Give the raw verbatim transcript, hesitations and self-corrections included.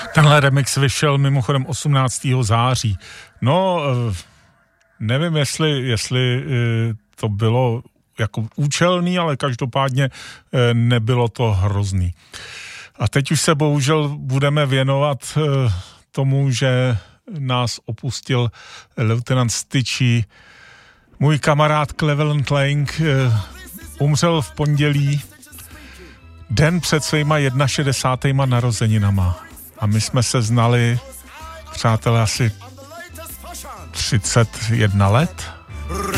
Tenhle remix vyšel mimochodem osmnáctého září. No, nevím, jestli, jestli to bylo jako účelný, ale každopádně nebylo to hrozný. A teď už se bohužel budeme věnovat tomu, že nás opustil leutnant Styčí. Můj kamarád Cleveland Lang umřel v pondělí, den před svýma šedesátýma narozeninama. A my jsme se znali, přátelé, asi třicet jedna let.